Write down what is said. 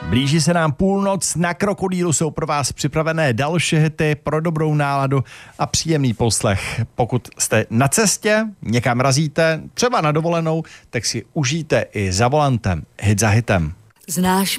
Blíží se nám půlnoc, na Krokodýlu jsou pro vás připravené další hity pro dobrou náladu a příjemný poslech. Pokud jste na cestě, někam razíte, třeba na dovolenou, tak si užijte i za volantem hit za hitem. Znáš